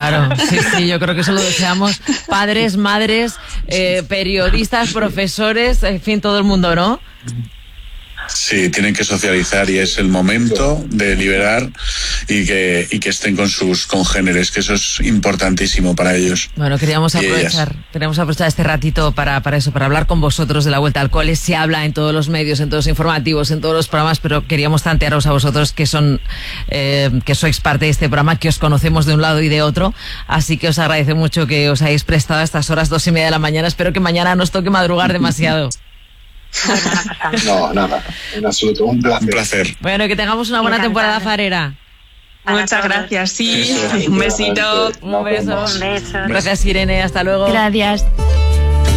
Claro, sí, yo creo que eso lo deseamos padres, madres, periodistas, profesores, en fin, todo el mundo, ¿no? Sí, tienen que socializar y es el momento de liberar y que estén con sus congéneres, que eso es importantísimo para ellos. Bueno, queríamos aprovechar este ratito para eso, para hablar con vosotros de la vuelta al cole. Se habla en todos los medios, en todos los informativos, en todos los programas, pero queríamos tantearos a vosotros que sois parte de este programa, que os conocemos de un lado y de otro, así que os agradece mucho que os hayáis prestado a estas horas 2:30 de la mañana. Espero que mañana nos toque madrugar demasiado. No, nada, en absoluto, un placer. Bueno, que tengamos una buena temporada farera. Muchas gracias, sí. Un besito. Un beso. Gracias, Irene, hasta luego. Gracias.